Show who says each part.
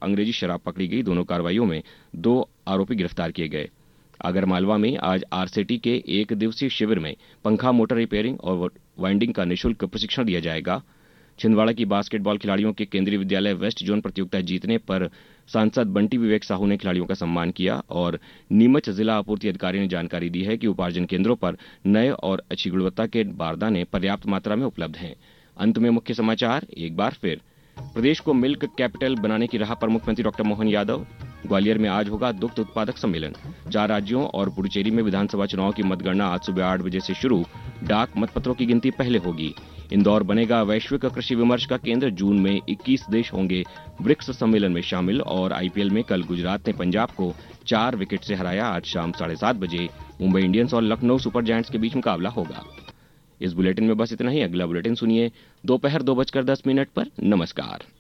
Speaker 1: अंग्रेजी शराब पकड़ी गई। दोनों कार्रवाइयों में 2 आरोपी गिरफ्तार किए गए। आगरमालवा में आज आरसेटी के 1 दिवसीय शिविर में पंखा, मोटर रिपेयरिंग और वाइंडिंग का निःशुल्क प्रशिक्षण दिया जाएगा। छिंदवाड़ा की बास्केटबॉल खिलाड़ियों के केंद्रीय विद्यालय वेस्ट जोन प्रतियोगिता जीतने पर सांसद बंटी विवेक साहू ने खिलाड़ियों का सम्मान किया और नीमच जिला आपूर्ति अधिकारी ने जानकारी दी है कि उपार्जन केंद्रों पर नए और अच्छी गुणवत्ता के बारदाने पर्याप्त मात्रा में उपलब्ध हैं। अंत में मुख्य समाचार एक बार फिर। प्रदेश को मिल्क कैपिटल बनाने की राह पर मुख्यमंत्री डॉक्टर मोहन यादव। ग्वालियर में आज होगा दुग्ध उत्पादक सम्मेलन। 4 राज्यों और पुडुचेरी में विधानसभा चुनाव की मतगणना आज सुबह 8 बजे से शुरू। डाक मतपत्रों की गिनती पहले होगी। इंदौर बनेगा वैश्विक कृषि विमर्श का केंद्र। जून में 21 देश होंगे ब्रिक्स सम्मेलन में शामिल। और आईपीएल में कल गुजरात ने पंजाब को 4 विकेट से हराया। आज शाम 7:30 बजे मुंबई इंडियंस और लखनऊ सुपर जायंट्स के बीच मुकाबला होगा। इस बुलेटिन में बस इतना ही। अगला बुलेटिन सुनिए दोपहर 2:10 पर। नमस्कार।